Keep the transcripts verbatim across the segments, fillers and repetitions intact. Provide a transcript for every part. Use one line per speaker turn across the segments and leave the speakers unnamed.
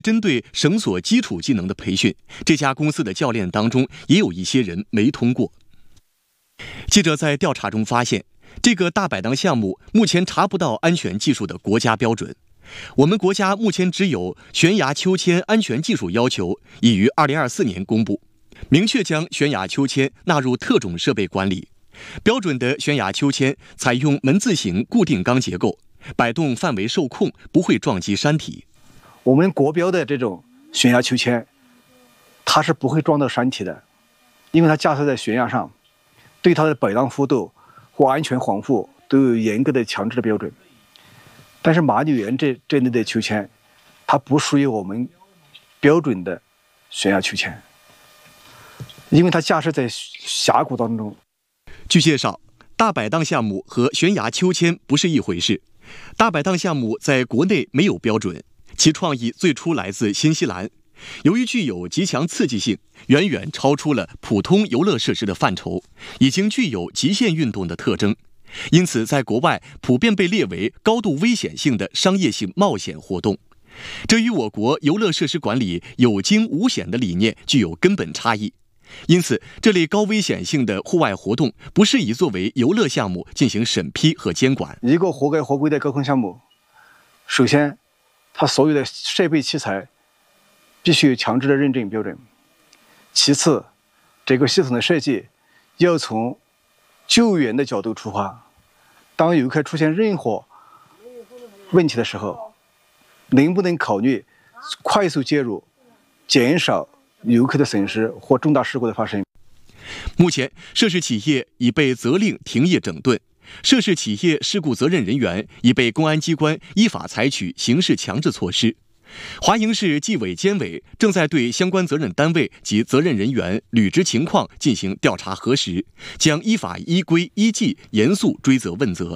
针对绳索基础技能的培训，这家公司的教练当中也有一些人没通过。记者在调查中发现，这个大摆荡项目目前查不到安全技术的国家标准。我们国家目前只有悬崖秋千安全技术要求，已于二零二四年公布，明确将悬崖秋千纳入特种设备管理。标准的悬崖秋千采用门字形固定钢结构，摆动范围受控，不会撞击山体。
我们国标的这种悬崖秋千，它是不会撞到山体的，因为它架设在悬崖上，对它的摆荡幅度或安全防护都有严格的强制的标准。但是马里园这这类的秋千，它不属于我们标准的悬崖秋千，因为它架设在峡谷当中。
据介绍，大摆荡项目和悬崖秋千不是一回事。大摆荡项目在国内没有标准，其创意最初来自新西兰。由于具有极强刺激性，远远超出了普通游乐设施的范畴，已经具有极限运动的特征。因此在国外普遍被列为高度危险性的商业性冒险活动，这与我国游乐设施管理有惊无险的理念具有根本差异。因此这类高危险性的户外活动不适宜作为游乐项目进行审批和监管。
一个合格合规的高空项目，首先它所有的设备器材必须有强制的认证标准，其次这个系统的设计要从救援的角度出发，当游客出现任何问题的时候，能不能考虑快速介入，减少游客的损失或重大事故的发生。
目前涉事企业已被责令停业整顿，涉事企业事故责任人员已被公安机关依法采取刑事强制措施。华营市纪委监委正在对相关责任单位及责任人员履职情况进行调查核实，将依法依规依纪严肃追责问责。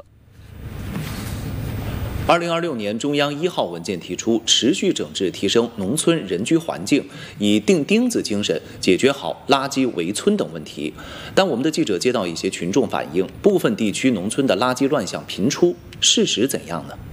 二零二六年中央一号文件提出，持续整治提升农村人居环境，以钉钉子精神解决好垃圾围村等问题。但我们的记者接到一些群众反映，部分地区农村的垃圾乱象频出，事实怎样呢？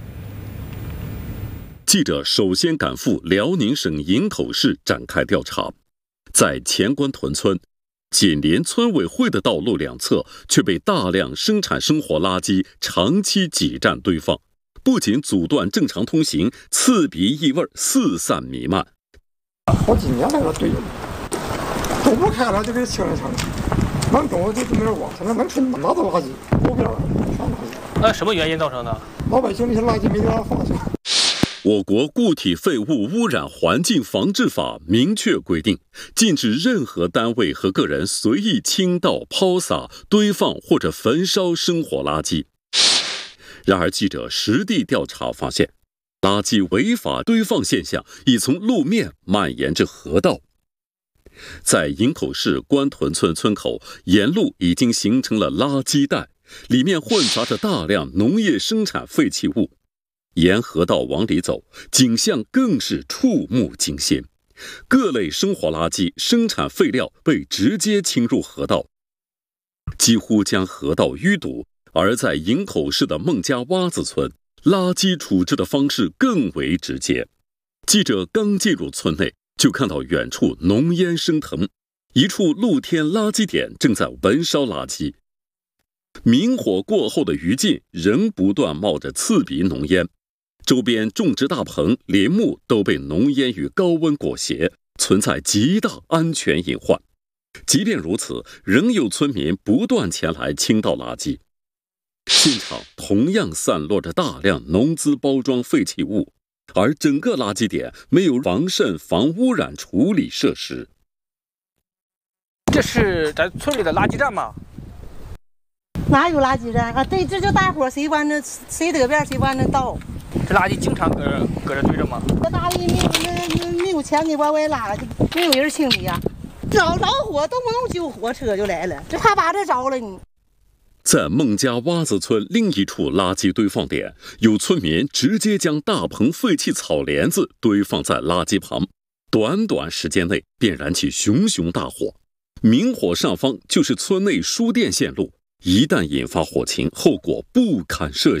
记者首先赶赴辽宁省营口市展开调查，在前关屯村，紧邻村委会的道路两侧却被大量生产生活垃圾长期挤占堆放，不仅阻断正常通行，刺鼻异味四散弥漫。
好几年来了，堆都不开了，就给清了清了。满东就这么点挖，现在满村哪都垃圾，路边全垃圾。
那什么原因造成的？
老百姓那些垃圾没地方放去。
我国固体废物污染环境防治法明确规定，禁止任何单位和个人随意倾倒、抛洒、堆放或者焚烧生活垃圾。然而，记者实地调查发现，垃圾违法堆放现象已从路面蔓延至河道。在营口市关屯村村口，沿路已经形成了垃圾带，里面混杂着大量农业生产废弃物。沿河道往里走，景象更是触目惊心。各类生活垃圾、生产废料被直接倾入河道，几乎将河道淤堵。而在营口市的孟家洼子村，垃圾处置的方式更为直接。记者刚进入村内，就看到远处浓烟升腾，一处露天垃圾点正在焚烧垃圾。明火过后的余烬仍不断冒着刺鼻浓烟，周边种植大棚、林木都被浓烟与高温裹挟，存在极大安全隐患。即便如此，仍有村民不断前来倾倒垃圾。现场同样散落着大量农资包装废弃物，而整个垃圾点没有防渗防污染处理设施。
这是咱村里的垃圾站吗？
哪有垃圾站啊？对，这就大伙谁往那谁得便谁往那倒。
这垃圾经常搁这搁这堆着吗？
这大里没有那没有钱给往外拉，就没有人清理呀、啊。着着火都没有救火车就来了，这怕把这着了你。
在孟家洼子村另一处垃圾堆放点，有村民直接将大棚废弃草帘子堆放在垃圾旁，短短时间内便燃起熊熊大火。明火上方就是村内输电线路，一旦引发火情，后果不堪设想。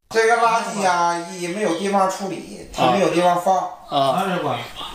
这个垃圾呀，一没有地方处理，它没有地方放
啊。